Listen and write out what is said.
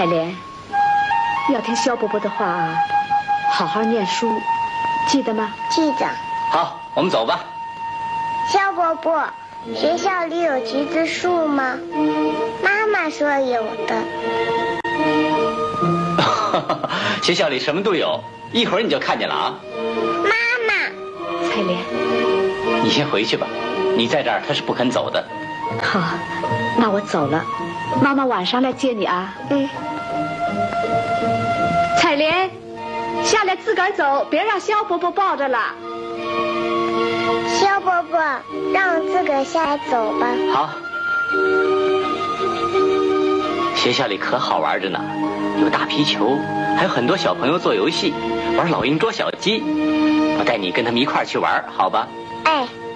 彩莲，要听肖伯伯的话啊，好好念书，记得吗？ 记得。 好，我们走吧。 肖伯伯，学校里有橘子树吗？妈妈说有的。 学校里什么都有，一会儿你就看见了啊。 妈妈， 彩莲， 你先回去吧，你在这儿他是不肯走的。 好，那我走了，妈妈晚上来接你啊。 嗯。 彩莲，下来自个儿走，别让肖伯伯抱着了。 肖伯伯，让我自个儿下来走吧。 好。学校里可好玩着呢，有打皮球，还有很多小朋友做游戏，玩老鹰捉小鸡。我带你跟他们一块儿去玩，好吧？ 哎。